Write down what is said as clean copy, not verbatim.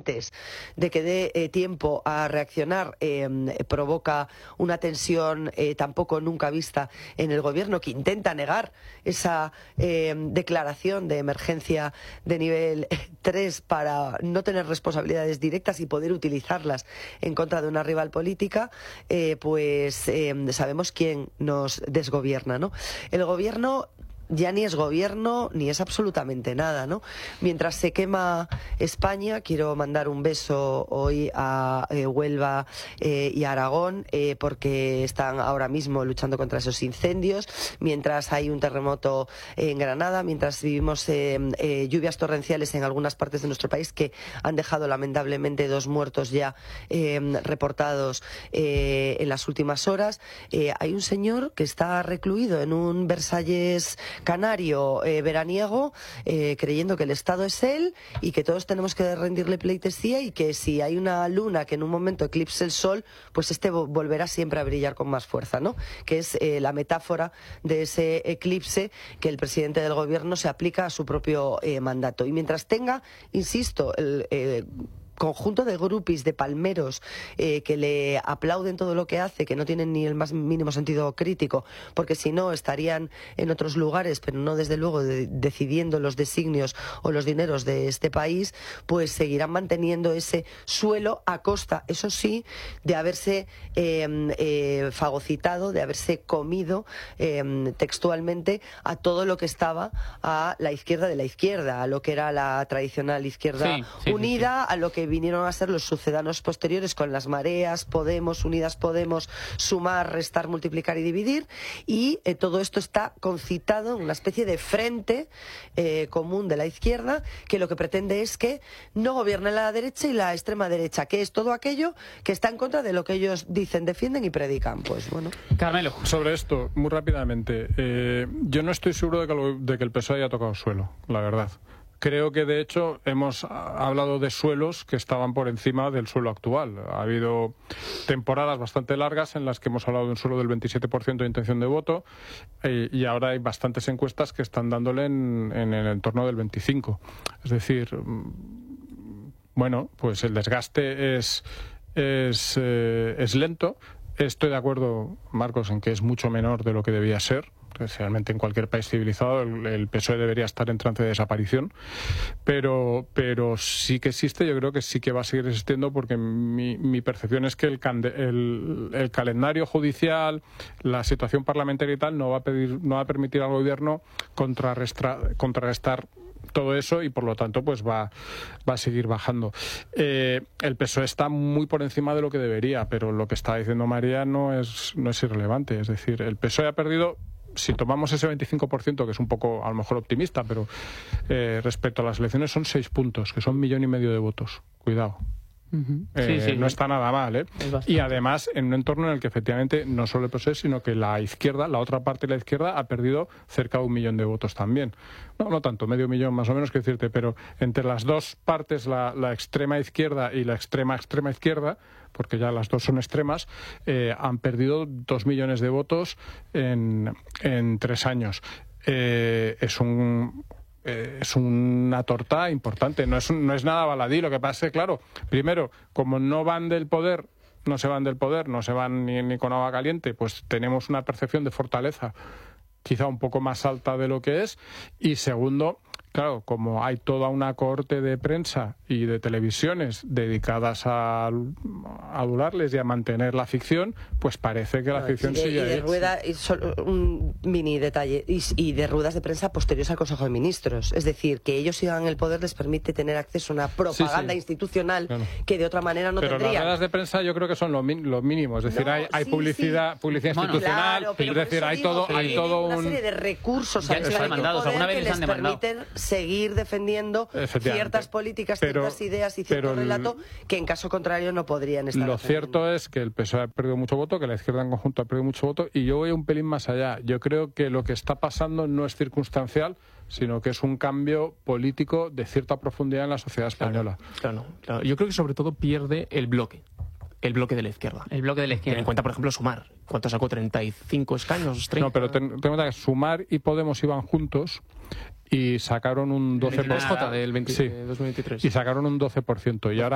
antes de que dé tiempo a reaccionar, provoca una tensión tampoco nunca vista en el gobierno, que intenta negar esa declaración de emergencia de nivel 3 para no tener responsabilidades directas y poder utilizarlas en contra de una rival política. Pues sabemos quién nos desgobierna, ¿no? El gobierno ya ni es gobierno ni es absolutamente nada, ¿no? Mientras se quema España, quiero mandar un beso hoy a Huelva y a Aragón, porque están ahora mismo luchando contra esos incendios, mientras hay un terremoto en Granada, mientras vivimos lluvias torrenciales en algunas partes de nuestro país que han dejado lamentablemente 2 muertos ya reportados en las últimas horas. Hay un señor que está recluido en un Versalles canario veraniego, creyendo que el Estado es él y que todos tenemos que rendirle pleitesía, y que si hay una luna que en un momento eclipse el sol, pues volverá siempre a brillar con más fuerza, ¿no? Que es la metáfora de ese eclipse que el presidente del gobierno se aplica a su propio mandato. Y mientras tenga, insisto, el conjunto de grupis, de palmeros, que le aplauden todo lo que hace, que no tienen ni el más mínimo sentido crítico, porque si no estarían en otros lugares, pero no desde luego decidiendo los designios o los dineros de este país, pues seguirán manteniendo ese suelo a costa, eso sí, de haberse fagocitado, de haberse comido textualmente a todo lo que estaba a la izquierda de la izquierda, a lo que era la tradicional izquierda unida, a lo que vinieron a ser los sucedanos posteriores con las mareas, Podemos, Unidas Podemos, sumar, restar, multiplicar y dividir, y todo esto está concitado en una especie de frente común de la izquierda, que lo que pretende es que no gobierne la derecha y la extrema derecha, que es todo aquello que está en contra de lo que ellos dicen, defienden y predican. Pues bueno. Carmelo. Sobre esto, muy rápidamente, yo no estoy seguro de que el PSOE haya tocado suelo, la verdad. Creo que, de hecho, hemos hablado de suelos que estaban por encima del suelo actual. Ha habido temporadas bastante largas en las que hemos hablado de un suelo del 27% de intención de voto, y ahora hay bastantes encuestas que están dándole en el entorno del 25%. Es decir, bueno, pues el desgaste es lento. Estoy de acuerdo, Marcos, en que es mucho menor de lo que debía ser. Realmente en cualquier país civilizado el PSOE debería estar en trance de desaparición, pero sí que existe. Yo creo que sí que va a seguir existiendo, porque mi percepción es que el calendario judicial, la situación parlamentaria y tal no va a permitir al gobierno contrarrestar todo eso, y por lo tanto pues va a seguir bajando. El PSOE está muy por encima de lo que debería, pero lo que está diciendo María no es irrelevante. Es decir, el PSOE ha perdido, si tomamos ese 25%, que es un poco a lo mejor optimista, pero respecto a las elecciones son 6 puntos, que son 1,5 millones de votos. Cuidado. No está nada mal, ¿eh? Y además en un entorno en el que efectivamente no solo el PSOE, sino que la izquierda, la otra parte de la izquierda, ha perdido cerca de 1 millón de votos también. No tanto, 500.000 más o menos, que decirte, pero entre las dos partes, la extrema izquierda y la extrema izquierda, porque ya las dos son extremas, han perdido 2 millones de votos en 3 años. Es una torta importante, no es nada baladí. Lo que pasa es que, claro, primero, como no se van del poder, no se van ni con agua caliente, pues tenemos una percepción de fortaleza quizá un poco más alta de lo que es. Y segundo, claro, como hay toda una cohorte de prensa y de televisiones dedicadas a adularles y a mantener la ficción, pues parece que la ficción sigue ahí. Y de Rueda, un mini detalle, y de ruedas de prensa posteriores al Consejo de Ministros. Es decir, que ellos sigan en el poder les permite tener acceso a una propaganda institucional, claro, que de otra manera no tendrían. Pero las ruedas de prensa yo creo que son lo mínimo. Es decir, hay publicidad institucional, claro, es decir, hay todo una serie de recursos al poder que les permiten seguir defendiendo ciertas políticas, ciertas ideas y cierto relato que en caso contrario no podrían estar. Lo cierto es que el PSOE ha perdido mucho voto, que la izquierda en conjunto ha perdido mucho voto, y yo voy un pelín más allá. Yo creo que lo que está pasando no es circunstancial, sino que es un cambio político de cierta profundidad en la sociedad española. Claro. Yo creo que sobre todo pierde el bloque de la izquierda. El bloque de la izquierda. Ten en cuenta, por ejemplo, Sumar. ¿Cuánto sacó? ¿35 escaños? 30. No, pero ten en cuenta que Sumar y Podemos iban juntos y sacaron un 12%. El 23J del 2023. Y sacaron un 12%. Y ahora